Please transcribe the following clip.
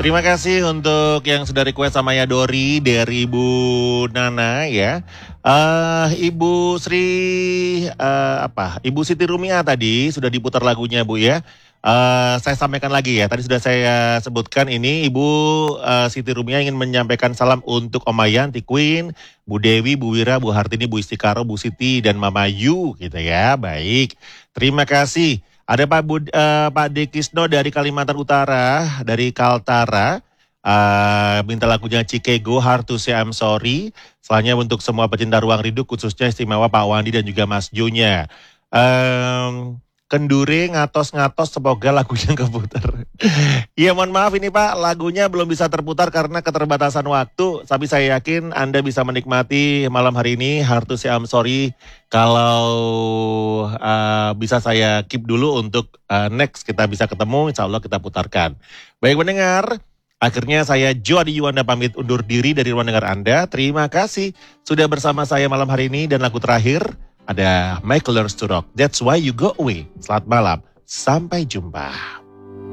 Terima kasih untuk yang sudah request sama Yadori dari Ibu Nana ya. Ibu Sri Ibu Siti Rumia tadi sudah diputar lagunya Bu ya. Saya sampaikan lagi ya. Tadi sudah saya sebutkan ini Ibu Siti Rumia ingin menyampaikan salam untuk Om Mayanti Queen, Bu Dewi, Bu Wira, Bu Hartini, Bu Istikaro, Bu Siti dan Mama Yu gitu ya. Baik. Terima kasih. Ada Pak Dekisno dari Kalimantan Utara, dari Kaltara, minta lagunya Cikego, Hard to Say I'm Sorry. Selanjutnya untuk semua pecinta Ruang Rindu, khususnya istimewa Pak Wandi dan juga Mas Junya. Kendure ngatos-ngatos, semoga lagunya keputar. Iya mohon maaf ini Pak, lagunya belum bisa terputar karena keterbatasan waktu. Tapi saya yakin Anda bisa menikmati malam hari ini Hard to Say I'm Sorry. Kalau bisa saya keep dulu untuk next kita bisa ketemu, insya Allah kita putarkan. Baik mendengar, akhirnya saya Joadi Yuwanda pamit undur diri dari ruang dengar Anda. Terima kasih sudah bersama saya malam hari ini dan lagu terakhir ada Michael Learns to Rock. That's Why You Go Away. Selamat malam, sampai jumpa.